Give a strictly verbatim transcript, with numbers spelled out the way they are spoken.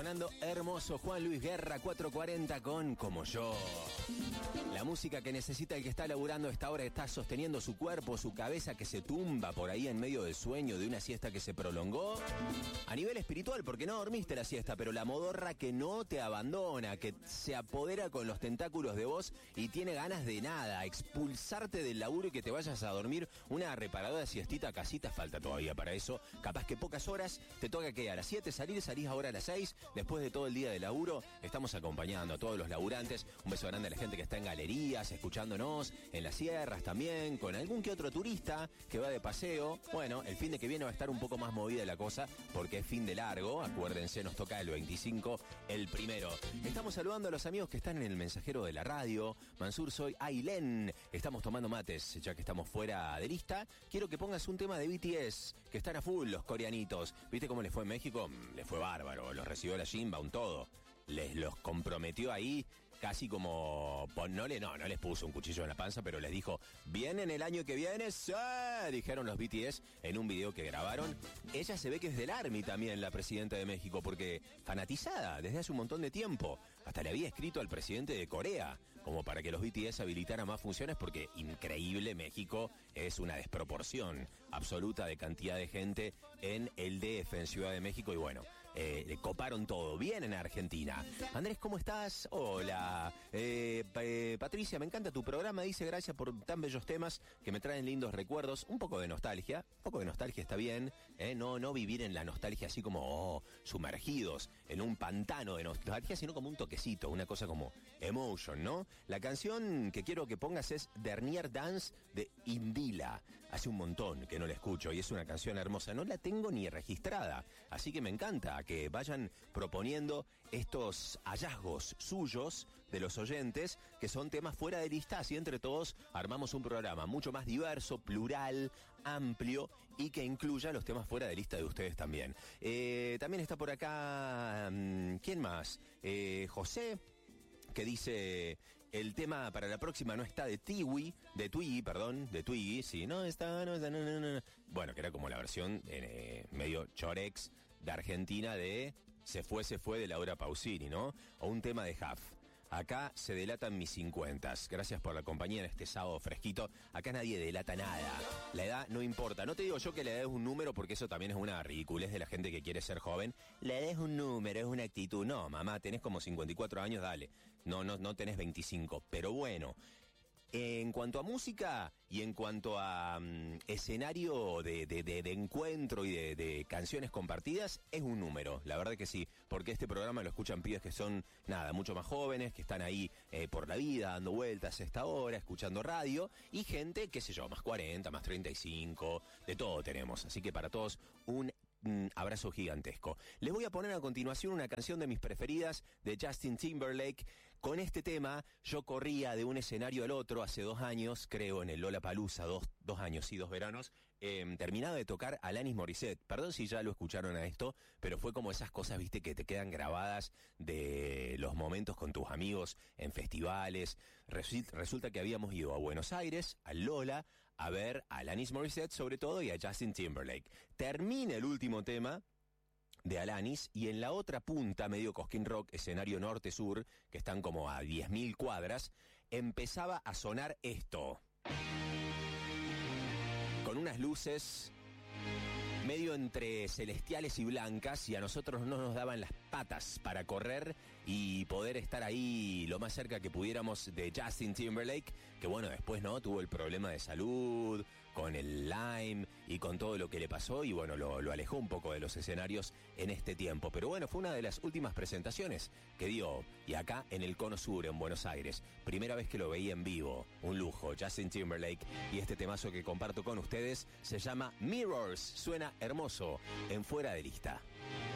sonando hermoso Juan Luis Guerra cuatrocientos cuarenta con Como Yo. La música que necesita el que está laburando a esta hora, está sosteniendo su cuerpo, su cabeza que se tumba por ahí en medio del sueño de una siesta que se prolongó. A nivel espiritual, porque no dormiste la siesta, pero la modorra que no te abandona, que se apodera con los tentáculos de vos y tiene ganas de nada, expulsarte del laburo y que te vayas a dormir una reparadora siestita casita, falta todavía para eso. Capaz que pocas horas, te toca que a las siete salir, salís ahora a las seis, después de todo el día de laburo, estamos acompañando a todos los laburantes. Un beso grande a la gente que está en galerías, escuchándonos, en las sierras también, con algún que otro turista que va de paseo. Bueno, el fin de que viene va a estar un poco más movida la cosa, porque es fin de largo, acuérdense, nos toca el veinticinco, el primero. Estamos saludando a los amigos que están en el mensajero de la radio. Mansur, soy Ailén, estamos tomando mates, ya que estamos fuera de lista. Quiero que pongas un tema de B T S, que están a full los coreanitos. ¿Viste cómo les fue en México? Les fue bárbaro, los recibió la Jimba, un todo. Les los comprometió ahí, casi como, no, le, no, no les puso un cuchillo en la panza, pero les dijo, ¿vienen el año que viene? ¡Sí! Dijeron los B T S en un video que grabaron. Ella se ve que es del Army también, la presidenta de México, porque fanatizada desde hace un montón de tiempo. Hasta le había escrito al presidente de Corea, como para que los B T S habilitaran más funciones, porque increíble, México es una desproporción absoluta de cantidad de gente en el D F, en Ciudad de México, y bueno, eh, le coparon todo. Bien en Argentina. Andrés, ¿cómo estás? Hola. Eh, eh, Patricia, me encanta tu programa, dice, gracias por tan bellos temas que me traen lindos recuerdos. Un poco de nostalgia, un poco de nostalgia está bien, ¿eh? No, no vivir en la nostalgia así como oh, sumergidos en un pantano de nostalgia, sino como un toquecito, una cosa como emotion, ¿no? La canción que quiero que pongas es Dernier Dance de Indila. Hace un montón que no la escucho y es una canción hermosa. No la tengo ni registrada, así que me encanta que vayan proponiendo estos hallazgos suyos de los oyentes, que son temas fuera de lista, así entre todos armamos un programa mucho más diverso, plural, amplio y que incluya los temas fuera de lista de ustedes también. Eh, también está por acá, ¿quién más? Eh, José, que dice, el tema para la próxima no está de Tiwi, de Twiggy, perdón, de Twiggy, sí, no está, no está, no, no, no. Bueno, que era como la versión eh, medio chorex de Argentina de Se fue, se fue de Laura Pausini, ¿no? O un tema de Huff. Acá se delatan mis cincuentas. Gracias por la compañía en este sábado fresquito. Acá nadie delata nada. La edad no importa. No te digo yo que la edad es un número, porque eso también es una ridiculez de la gente que quiere ser joven. La edad es un número, es una actitud. No, mamá, tenés como cincuenta y cuatro años, dale. No, no, no tenés veinticinco. Pero bueno, en cuanto a música y en cuanto a um, escenario de, de, de, de encuentro y de, de canciones compartidas, es un número, la verdad que sí, porque este programa lo escuchan pibes que son, nada, mucho más jóvenes, que están ahí eh, por la vida, dando vueltas a esta hora, escuchando radio, y gente, qué sé yo, más cuarenta, más treinta y cinco, de todo tenemos, así que para todos un Mm, abrazo gigantesco. Les voy a poner a continuación una canción de mis preferidas de Justin Timberlake. Con este tema yo corría de un escenario al otro hace dos años, creo, en el Lollapalooza, dos, dos años y dos veranos, eh, terminado de tocar Alanis Morissette. Perdón si ya lo escucharon a esto, pero fue como esas cosas, viste, que te quedan grabadas de los momentos con tus amigos en festivales. Resu- resulta que habíamos ido a Buenos Aires, al Lola, a ver a Alanis Morissette sobre todo y a Justin Timberlake. Termina el último tema de Alanis y en la otra punta, medio Cosquín Rock, escenario norte-sur, que están como a diez mil cuadras, empezaba a sonar esto. Con unas luces medio entre celestiales y blancas, y a nosotros no nos daban las patas para correr y poder estar ahí lo más cerca que pudiéramos de Justin Timberlake, que bueno, después no tuvo el problema de salud con el Lyme y con todo lo que le pasó, y bueno, lo, lo alejó un poco de los escenarios en este tiempo, pero bueno, fue una de las últimas presentaciones que dio, y acá en el Cono Sur, en Buenos Aires, primera vez que lo veía en vivo, un lujo, Justin Timberlake, y este temazo que comparto con ustedes se llama Mirrors, suena hermoso en Fuera de Lista.